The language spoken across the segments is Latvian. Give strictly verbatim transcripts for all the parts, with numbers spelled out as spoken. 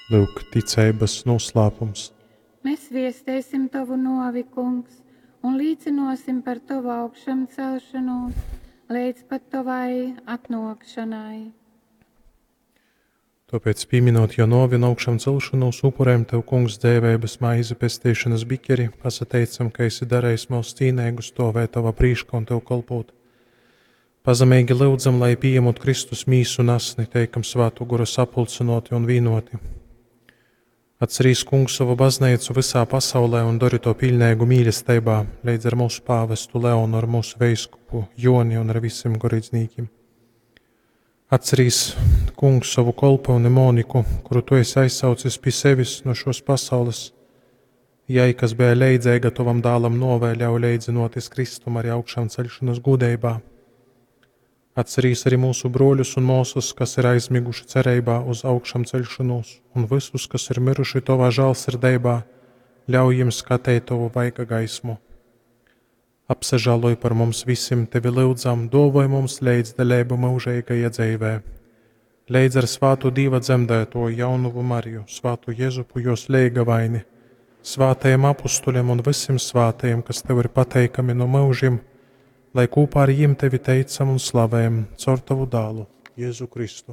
Lūk, ticības noslēpums. Mēs viestēsim tavu novi, kungs, un līdzinosim par tavu augšām celšanos, līdz pat tavai atnākšanai. Tāpēc, pieminot jau novi un augšām celšanos, upurējam tev, kungs, dēvības maizi pestīšanas bikeri, pasateicam, ka esi darējis mūs cīnīgus stāvēt tavā prīškā un tev kalpot. Pazemīgi lūdzam, lai pieņemot Kristus mīsu un asni, teikam svātu guru sapulcinoti un vīnoti. Atcerīs, kungs, savu baznīcu visā pasaulē un dari to pilnīgu mīlestībā, līdz ar mūsu pāvestu Leonu, ar mūsu veiskupu Joni un ar visiem garīdzniekiem. Atcerīs, kungs, savu kolponi Moniku, kuru tu esi aizsaucis pie sevis no šos pasaules. Jai, kas bija leidzēga tavam dālam novē, ļauj leidzinoties Kristum arī augšām ceļšanas gudībā. Atcerīs arī mūsu broļus un mūsus, kas ir aizmiguši cerībā uz augšām ceļšanos, un visus, kas ir miruši tavā žēlsirdībā, ļauj jiem skatīt tavu vaiga gaismu. Apsažāloj par mums visiem tevi lūdzam, dāvāj mums līdzdalību mūžīgajā dzīvē. Līdz ar svātu Dieva dzemdēto jaunuvu Mariju, svātu Jēzupu jos leiga vaini, svātajiem apustuļiem un visiem svātajiem, kas tev ir pateikami no mūžiem, lai kopā ar jiem tevi teicam un slavējam caur tavu dālu, Jēzu Kristu.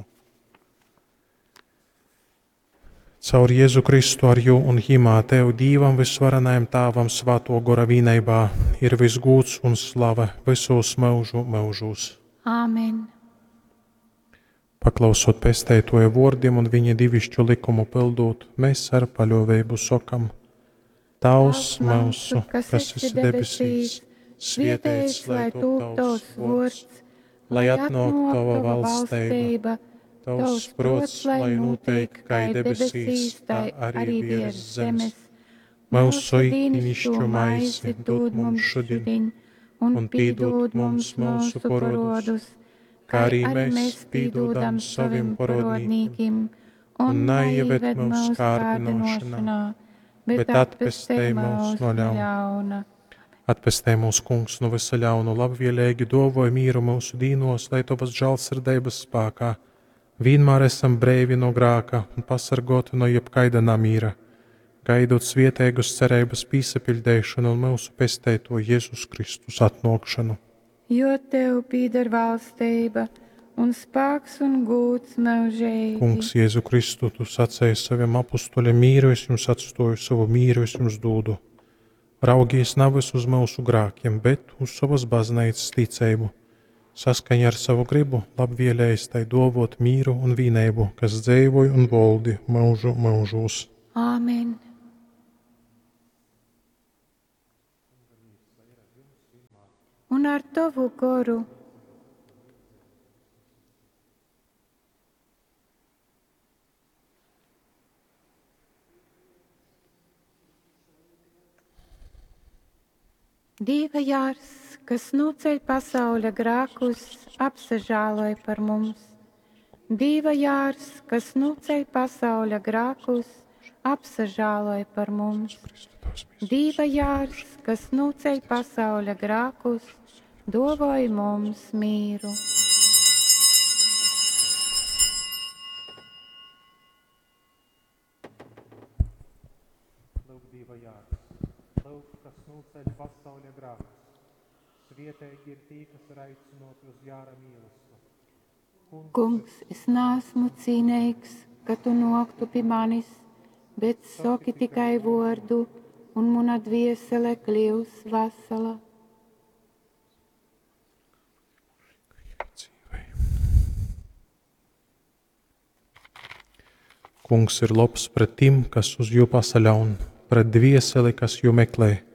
Caur Jēzu Kristu ar jū un jimā tev Dīvam visvarenajam tāvam svāto gora vīneibā ir visgūds un slava visos mūžu mūžūs. Āmen. Paklausot pestētoja vārdiem un viņa divišķu likumu pildot, mēs ar paļāvību sakam: Tavs mūsu, kas esi debesīs, svētīts lai top tavs vārds, lai atnāk tava valstība, tavs prots, lai notiek kā debesīs, tā arī virs zemes. Mūsu ikdienišķo maizi dod mums šodien, un piedod mums mūsu parodus, kā arī mēs piedodam saviem parodnīkiem, un neieved mūsu kārdināšanā, bet atpestī mūs no ļauna. Atpestē mūsu kungs no visa ļaunu, labvēlīgi dāvāj mīru mūsu dīnos, lai tavas žēlsirdības spēkā vienmēr esam brīvi no grēka un pasargāti no jebkaida namīra, gaidot svētīgus cerības piesapildīšanu un mūsu pestēto Jēzus Kristus atnākšanu. Jo tev pieder valstība un spēks un gods mūžīgi. Kungs, Jēzu Kristu, tu sacēji saviem apustuļiem: mīru es jums atstāju, savu mīru es jums dodu. Raugies nevis uz mūsu grākiem, bet uz savas baznīcas ticību. Saskaņā ar savu gribu labvēlējis tai dāvot mīru un vienību, kas dzīvoja un valdi mūžu mūžos. Āmen. Un ar tavu garu. Dieva jārs, kas noceļ pasaules grēkus, apsažāloj par mums. Dieva jārs, kas noceļ pasaules grēkus, apsažāloj par mums. Dieva jārs, kas noceļ pasaules grēkus, dāvāj mums mīru. Lūk, Dieva jārs, lūk, kas noceļ pasaules grēkus. Svētīgi ir tī, kas ir aicinot uz jāra mīlestību. Kungs, es neesmu cienīgs, ka tu noktu pie manis, bet saki tikai vārdu, un mana dviesele kļūs vesela. Kungs ir labs pret tiem, kas uz jū pasaļaun, pret dvieseli, kas jū meklē.